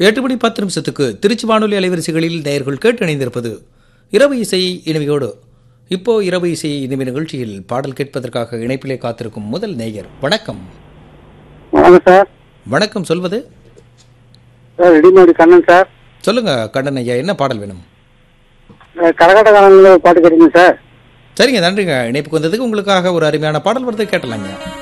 8 மணி 10 நிமிஷத்துக்கு திருச்சி வானொலி அலைவரிசைகளில் நேயர்கள் கேட்டு இணைந்திருப்பது இரவு இசை இனிமையோடு. இப்போ இரவு இசை இனிமை நிகழ்ச்சியில் பாடல் கேட்பதற்காக இணைப்பிலே காத்திருக்கும் முதல் நேயர். வணக்கம். வணக்கம் சார். வணக்கம். சொல்வது சார் ரெடிமேடு கண்ணன் சார். சொல்லுங்க கண்ணன் ஐயா, என்ன பாடல் வேணும்? கரகாட்டக்காரங்கள பாட்டு கேட்டீங்க சார். சரிங்க, நன்றிங்க. இணைப்புக்கு வந்ததுக்கு உங்களுக்காக ஒரு அருமையான பாடல் வருது, கேட்டலாங்க.